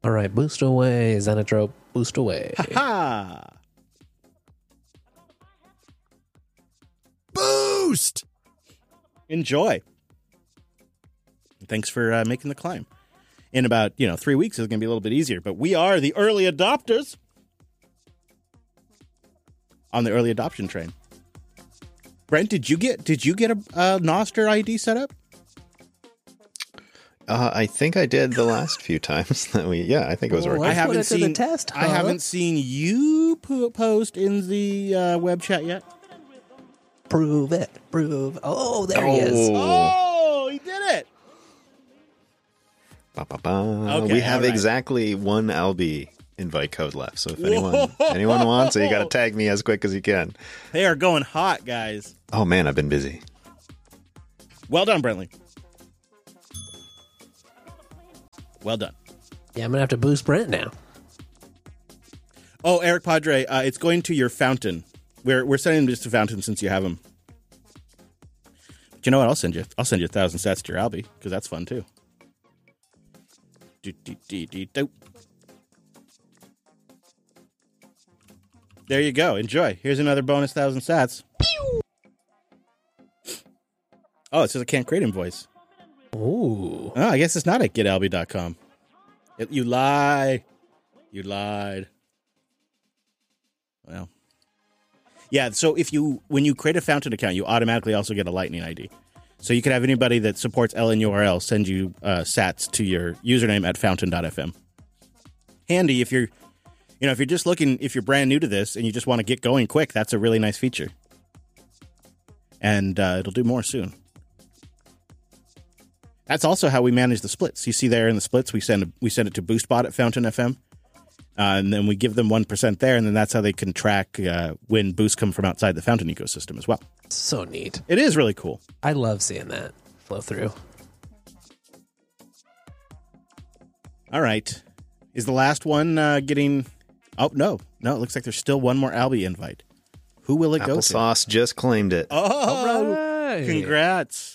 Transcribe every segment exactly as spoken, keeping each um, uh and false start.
All right, boost away, Xenotrope, boost away. Ha! Boost! Enjoy. Thanks for uh, making the climb. In about, you know, three weeks, it's going to be a little bit easier. But we are the early adopters on the early adoption train. Brent, did you get did you get a, a Noster I D set up? Uh, I think I did the last few times that we. Yeah, I think it was Oh, working. I I haven't put it to the seen test, I huh? haven't seen you po- post in the uh, web chat yet. Prove it. Prove. Oh, there he is. Oh, he did it. Ba, ba, ba. Okay, we have all right. exactly one L B invite code left. So if anyone anyone wants it, you got to tag me as quick as you can. They are going hot, guys. Oh man, I've been busy. Well done, Brentley. Well done. Yeah, I'm going to have to boost Brent now. Oh, Eric Padre, uh, it's going to your fountain. We're we're sending this to fountain since you have them. But you know what? I'll send you. I'll send you a thousand sats to your Albie because that's fun too. Do, do, do, do, do. There you go. Enjoy. Here's another bonus thousand sats. Oh, it says I can't create invoice. Ooh. Oh, I guess it's not at get albie dot com. It, you lie. You lied. Well. Yeah, so if you when you create a fountain account, you automatically also get a Lightning I D. So you can have anybody that supports L N U R L send you uh, sats to your username at fountain dot f m. Handy if you're you know, if you're just looking if you're brand new to this and you just want to get going quick, that's a really nice feature. And uh, it'll do more soon. That's also how we manage the splits. You see there in the splits, we send we send it to BoostBot at Fountain F M, uh, and then we give them one percent there, and then that's how they can track uh, when boosts come from outside the Fountain ecosystem as well. So neat. It is really cool. I love seeing that flow through. All right. Is the last one uh, getting... Oh, no. No, it looks like there's still one more Albie invite. Who will it go to? Applesauce just claimed it. Oh, right. Congrats.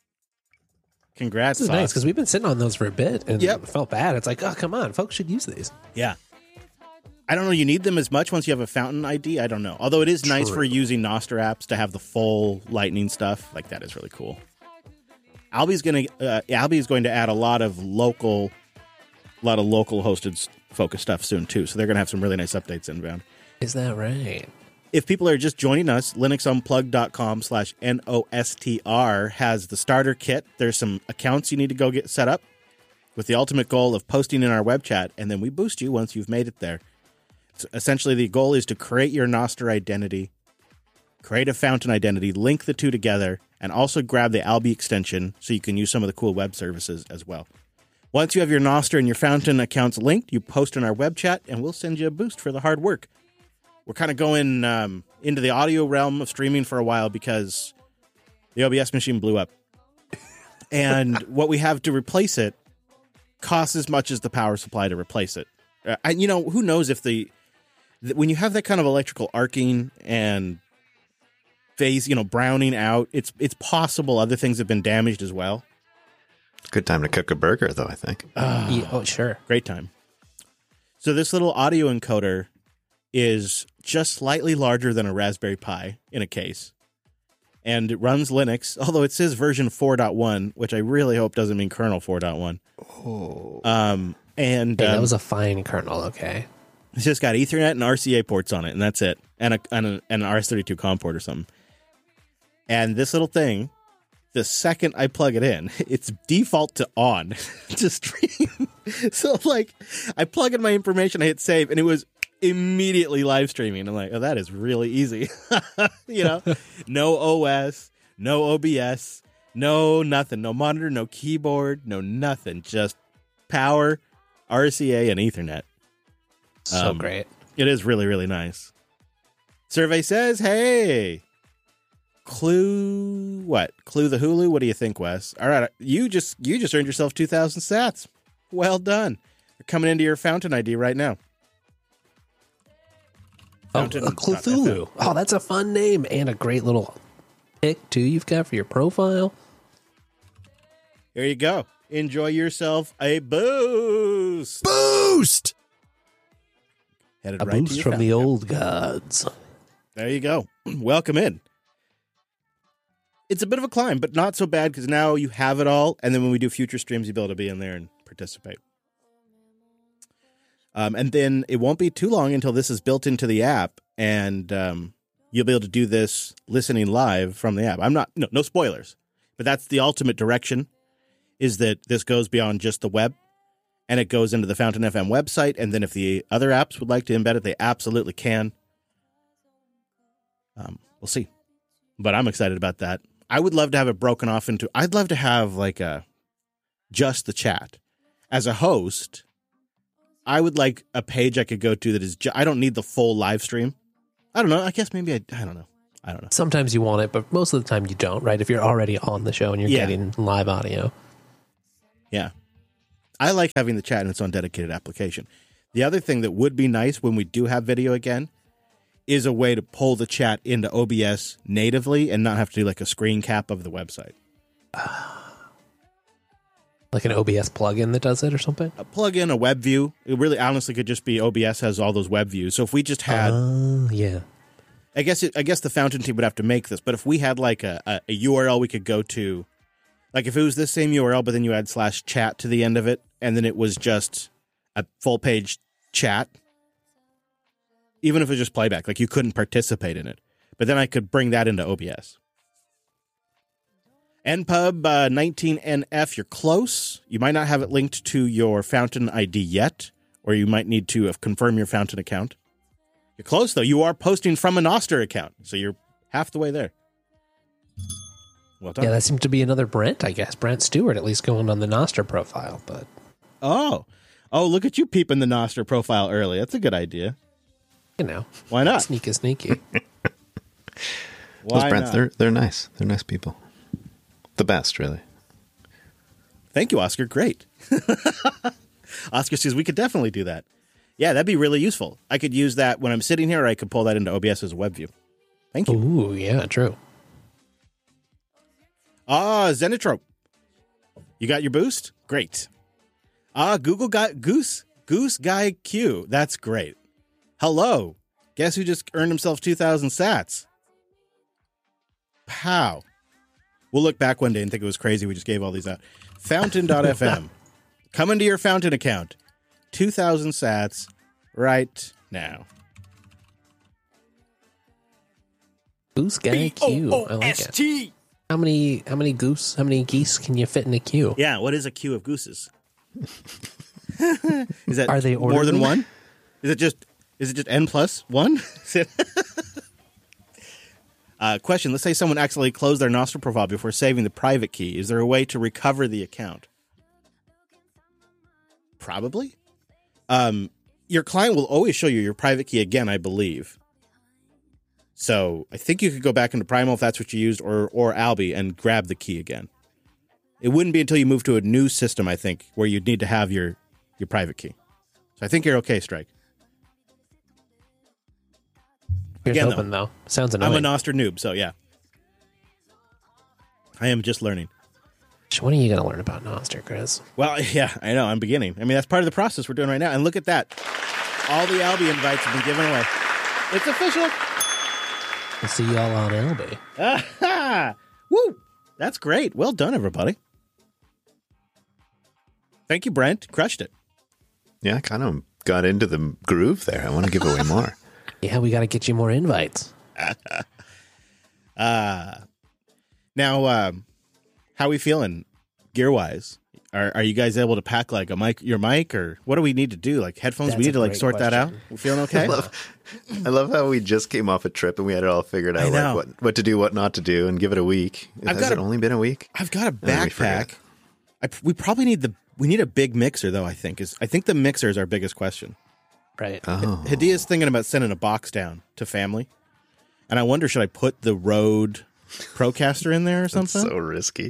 Congrats, This is Sauce. nice because we've been sitting on those for a bit and Yep. felt bad. It's like, oh, come on. Folks should use these. Yeah. I don't know. You need them as much once you have a Fountain I D. I don't know. Although it is nice True. for using Noster apps to have the full Lightning stuff. Like, that is really cool. Albie's going to uh, Albie is going to add a lot of local, a lot of local hosted s- focus stuff soon too. So they're going to have some really nice updates inbound. Is that right? If people are just joining us, linuxunplugged.com slash N O S T R has the starter kit. There's some accounts you need to go get set up with the ultimate goal of posting in our web chat, and then we boost you once you've made it there. So essentially, the goal is to create your Noster identity, create a Fountain identity, link the two together, and also grab the Albie extension so you can use some of the cool web services as well. Once you have your Noster and your Fountain accounts linked, you post in our web chat, and we'll send you a boost for the hard work. We're kind of going um, into the audio realm of streaming for a while because the O B S machine blew up. And what we have to replace it costs as much as the power supply to replace it. Uh, and, you know, who knows if the, the... When you have that kind of electrical arcing and phase, you know, browning out, it's it's possible other things have been damaged as well. Good time to cook a burger, though, I think. Uh, Yeah, oh, sure. Great time. So this little audio encoder is just slightly larger than a Raspberry Pi in a case. And it runs Linux, although it says version four point one, which I really hope doesn't mean kernel four point one. Oh. Um, and Hey, that um, was a fine kernel, okay? it's just got Ethernet and R C A ports on it, and that's it. And, a, and, a, and an R S thirty-two COM port or something. And this little thing, the second I plug it in, it's default to on to stream. So, like, I plug in my information, I hit save, and it was immediately live streaming. I'm like, oh, that is really easy. You know, no O S, no O B S, no nothing, no monitor, no keyboard, no nothing. Just power, R C A, and Ethernet. So Um, great. It is really, really nice. Survey says, hey, Clue, what? Clue the Hulu? What do you think, Wes? All right, you just you just earned yourself two thousand sats. Well done. You're coming into your Fountain I D right now. Oh, Fountain a dot Cthulhu. F M. Oh, that's a fun name and a great little pick, too, you've got for your profile. Here you go. Enjoy yourself a boost. Boost. Boost! Headed A right to boost your from the fountain. old gods. There you go. Welcome in. It's a bit of a climb, but not so bad because now you have it all. And then when we do future streams, you'll be able to be in there and participate. Um, and then it won't be too long until this is built into the app, and um, you'll be able to do this listening live from the app. I'm not, no, no spoilers, but that's the ultimate direction, is that this goes beyond just the web, and it goes into the Fountain F M website. And then if the other apps would like to embed it, they absolutely can. Um, we'll see. But I'm excited about that. I would love to have it broken off into, I'd love to have like a, just the chat. As a host, I would like a page I could go to that is, ju- I don't need the full live stream. I don't know. I guess maybe I, I don't know. I don't know. Sometimes you want it, but most of the time you don't, right? If you're already on the show and you're Yeah. getting live audio. Yeah. I like having the chat in its own dedicated application. The other thing that would be nice when we do have video again is a way to pull the chat into O B S natively and not have to do like a screen cap of the website. Like an O B S plugin that does it or something? A plug in a web view. It really honestly could just be O B S has all those web views. So if we just had, Uh, yeah. I guess it, I guess the Fountain team would have to make this, but if we had like a, a, a U R L we could go to, like if it was this same U R L, but then you add slash chat to the end of it, and then it was just a full page chat, even if it was just playback, like you couldn't participate in it. But then I could bring that into O B S. N Pub uh, nineteen N F, you're close. You might not have it linked to your Fountain I D yet, or you might need to uh, confirm your Fountain account. You're close, though. You are posting from a Noster account, so you're half the way there. Well done. Yeah, that seemed to be another Brent, I guess. Brent Stewart, at least going on the Noster profile. But Oh. Oh, look at you peeping the Noster profile early. That's a good idea. you know, Why not? sneaky, sneaky. Why Those Brents, not? they're they're nice. They're nice people. The best, really. Thank you, Oscar. Great. Oscar says we could definitely do that. Yeah, that'd be really useful. I could use that when I'm sitting here, or I could pull that into O B S as a web view. Thank you. Ooh, yeah, true. Ah, Xenotrope. You got your boost? Great. Ah, Google got Goose. Goose Guy Q. That's great. Hello. Guess who just earned himself two thousand sats? Pow. We'll look back one day and think it was crazy we just gave all these out. Fountain dot f m. Come into your Fountain account. two thousand sats right now. Goose Guy Q. I like it. How many how many goose, how many geese can you fit in a queue? Yeah, what is a queue of gooses? Is that Are they more than orderly? one? Is it just is it just n plus one? uh, question: let's say someone accidentally closed their Nostr profile before saving the private key. Is there a way to recover the account? Probably. Um, your client will always show you your private key again, I believe. So I think you could go back into Primal if that's what you used, or or Albi, and grab the key again. It wouldn't be until you move to a new system, I think, where you'd need to have your, your private key. So I think you're okay, Strike. Here's Again, hoping, though. Sounds annoying. I'm a Noster noob, so yeah. I am just learning. When are you going to learn about Noster, Chris? Well, yeah, I know. I'm beginning. I mean, that's part of the process we're doing right now. And look at that. All the Albi invites have been given away. It's official. We'll see y'all on L B. Ah, woo! That's great. Well done, everybody. Thank you, Brent. Crushed it. Yeah, I kind of got into the groove there. I want to give away more. Yeah, we got to get you more invites. Uh, now, um, how are we feeling gear-wise? Are are you guys able to pack like a mic, your mic, or what do we need to do? Like headphones? That's we need a to like great sort that out. question. We feeling okay? I love, I love how we just came off a trip and we had it all figured I out, know. like what, what to do, what not to do, and give it a week. I've Has got it a- only been a week? I've got a then we forget. backpack. I, we probably need the we need a big mixer though. I think is I think the mixer is our biggest question. Right. Oh, Hadia's thinking about sending a box down to family, and I wonder should I put the Rode Procaster in there or that's something? so risky.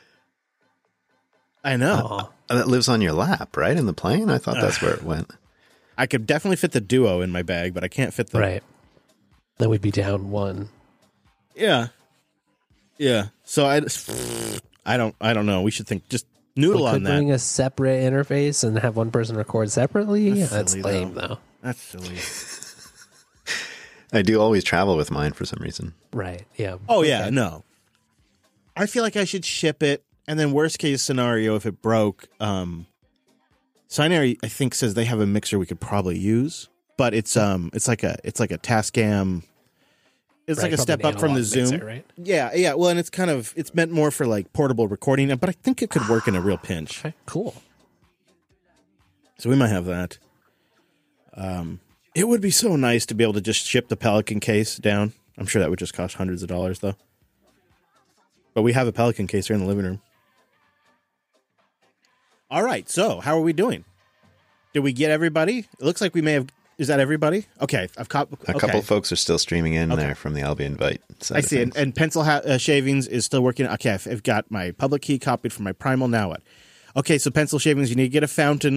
I know. Aw. And that lives on your lap, right? In the plane? I thought that's where it went. I could definitely fit the Duo in my bag, but I can't fit the Right. Then we'd be down one. Yeah, yeah. So I, I don't, I don't know. We should think. Just Noodle we on could that. bring a separate interface and have one person record separately. That's That's, silly, lame, though. though. That's silly. I do always travel with mine for some reason. Right? Yeah. Oh yeah, Okay. no. I feel like I should ship it, and then worst case scenario, if it broke, um, Sinary I think says they have a mixer we could probably use, but it's um, it's like a it's like a Tascam. It's Right, like a from step an up from the analog Zoom, mixer, right? Yeah, yeah. Well, and it's kind of it's meant more for like portable recording, but I think it could work in a real pinch. Okay, cool. So we might have that. Um, it would be so nice to be able to just ship the Pelican case down. I'm sure that would just cost hundreds of dollars, though. But we have a Pelican case here in the living room. All right, so how are we doing? Did we get everybody? It looks like we may have. Is that everybody? Okay, I've caught. A okay. couple folks are still streaming in Okay. there from the I'll Be Invite side I of see, and, things. and Pencil ha- uh, Shavings is still working. Okay, I've, I've got my public key copied from my Primal. Now what? Okay, so Pencil Shavings, you need to get a fountain